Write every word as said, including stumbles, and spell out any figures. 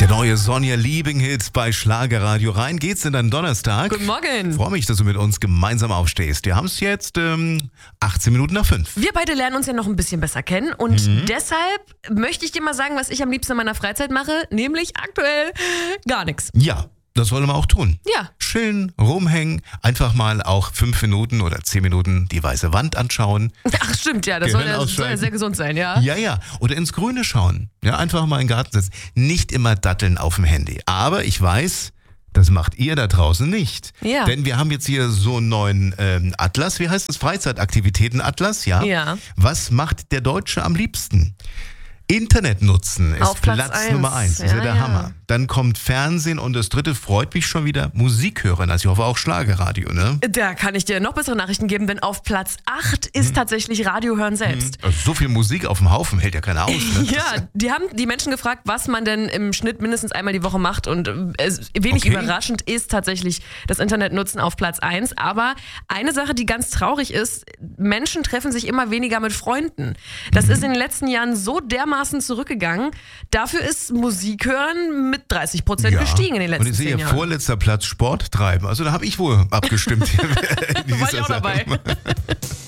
neue Sonja Liebing-Hit bei Schlagerradio. Rein geht's in deinen Donnerstag. Guten Morgen. Ich freue mich, dass du mit uns gemeinsam aufstehst. Wir haben es jetzt ähm, achtzehn Minuten nach fünf. Wir beide lernen uns ja noch ein bisschen besser kennen und Mhm. deshalb möchte ich dir mal sagen, was ich am liebsten in meiner Freizeit mache, nämlich aktuell gar nichts. Ja, das wollen wir auch tun. Ja. Chillen, rumhängen, einfach mal auch fünf Minuten oder zehn Minuten die weiße Wand anschauen. Ach stimmt, ja, das soll ja, soll ja sehr gesund sein, ja. Ja, ja. Oder ins Grüne schauen. Ja, einfach mal in den Garten setzen. Nicht immer datteln auf dem Handy. Aber ich weiß, das macht ihr da draußen nicht. Ja. Denn wir haben jetzt hier so einen neuen ähm, Atlas. Wie heißt das? Freizeitaktivitäten-Atlas, ja? Ja. Was macht der Deutsche am liebsten? Internet nutzen ist Auf Platz Platz, eins. Nummer eins. Das ist ja, Ja, der ja. Hammer. Dann kommt Fernsehen und das dritte freut mich schon wieder, Musik hören. Also ich hoffe auch Schlagerradio, ne? Da kann ich dir noch bessere Nachrichten geben, denn auf Platz acht ist tatsächlich Radio hören selbst. Also so viel Musik auf dem Haufen hält ja keiner aus. Ne? Ja, die haben die Menschen gefragt, was man denn im Schnitt mindestens einmal die Woche macht und äh, es, wenig Okay. überraschend ist tatsächlich das Internetnutzen auf Platz eins. Aber eine Sache, die ganz traurig ist, Menschen treffen sich immer weniger mit Freunden. Das Mhm. ist in den letzten Jahren so dermaßen zurückgegangen. Dafür ist Musik hören mit dreißig Prozent gestiegen in den letzten Und ich sehe zehn hier Jahren. vorletzter Platz Sport treiben. Also da habe ich wohl abgestimmt. in War ich dieser auch dabei. Sache.